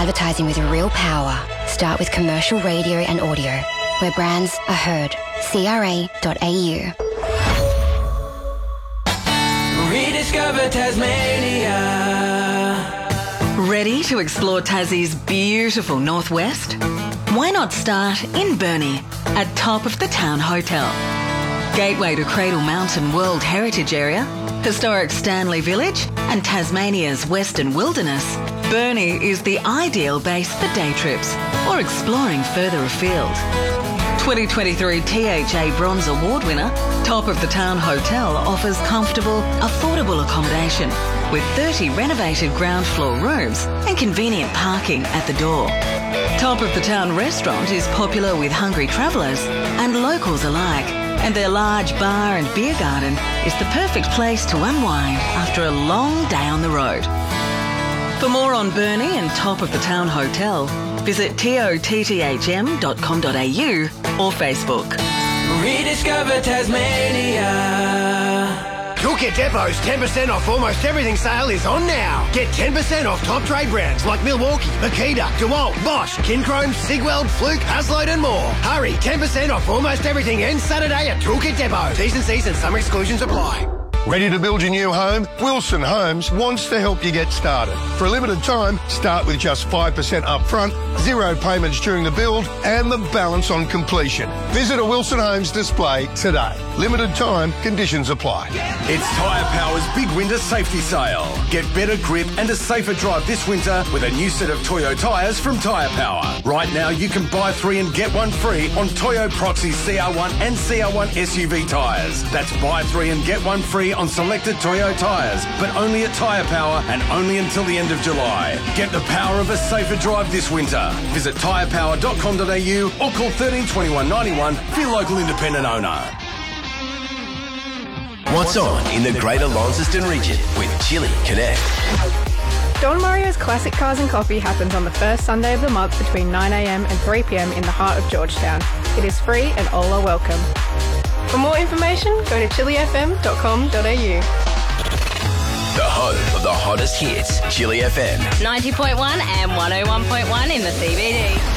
advertising with real power. Start with commercial radio and audio, where brands are heard. CRA.au. Rediscover Tasmania. Ready to explore Tassie's beautiful northwest? Why not start in Burnie at Top of the Town Hotel? Gateway to Cradle Mountain World Heritage Area, historic Stanley Village and Tasmania's Western Wilderness, Burnie is the ideal base for day trips or exploring further afield. 2023 THA Bronze Award winner, Top of the Town Hotel offers comfortable, affordable accommodation with 30 renovated ground floor rooms and convenient parking at the door. Top of the Town restaurant is popular with hungry travellers and locals alike, and their large bar and beer garden is the perfect place to unwind after a long day on the road. For more on Burnie and Top of the Town Hotel, visit totthm.com.au or Facebook. Rediscover Tasmania. Toolkit Depot's 10% off almost everything sale is on now. Get 10% off top trade brands like Milwaukee, Makita, DeWalt, Bosch, Kinchrome, Sigweld, Fluke, Hasload and more. Hurry, 10% off almost everything ends Saturday at Toolkit Depot. T's and C's and some exclusions apply. Ready to build your new home? Wilson Homes wants to help you get started. For a limited time, start with just 5% up front, 0 payments during the build, and the balance on completion. Visit a Wilson Homes display today. Limited time, conditions apply. It's Tyre Power's big winter safety sale. Get better grip and a safer drive this winter with a new set of Toyo tyres from Tyre Power. Right now, you can buy 3 and get 1 free on Toyo Proxy CR1 and CR1 SUV tyres. That's buy 3 and get 1 free on selected Toyo tyres, but only at Tyre Power and only until the end of July. Get the power of a safer drive this winter. Visit tyrepower.com.au or call 13 21 91 for your local independent owner. What's on in the Greater Launceston region with Chili Connect? Don Mario's Classic Cars and Coffee happens on the first Sunday of the month between 9 a.m. and 3 p.m. in the heart of Georgetown. It is free and all are welcome. For more information, go to chilifm.com.au. The home of the hottest hits, Chili FM. 90.1 and 101.1 in the CBD.